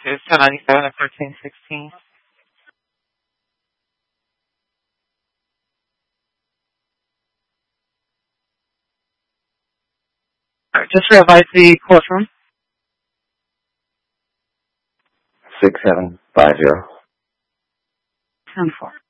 to 1097 at 1316. All right, just revise the courtroom. 6750. 10-4.